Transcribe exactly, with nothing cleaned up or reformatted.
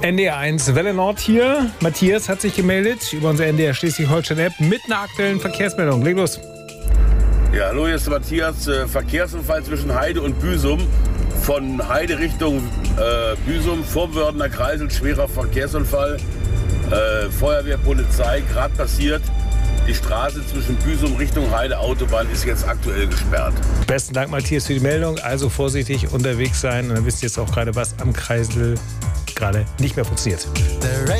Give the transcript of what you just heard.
N D R eins Welle Nord hier. Matthias hat sich gemeldet über unsere N D R Schleswig-Holstein-App mit einer aktuellen Verkehrsmeldung. Leg los. Ja, hallo, hier ist Matthias. Äh, Verkehrsunfall zwischen Heide und Büsum. Von Heide Richtung äh, Büsum, vorm Wörthener Kreisel, schwerer Verkehrsunfall. Äh, Feuerwehr, Polizei, gerade passiert. Die Straße zwischen Büsum Richtung Heide Autobahn ist jetzt aktuell gesperrt. Besten Dank, Matthias, für die Meldung. Also vorsichtig unterwegs sein. Und dann wisst ihr jetzt auch gerade, was am Kreisel gerade nicht mehr funktioniert.